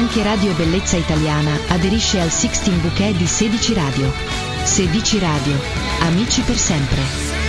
Anche Radio Bellezza Italiana aderisce al 16 Bouquet di 16 Radio. 16 Radio. Amici per sempre.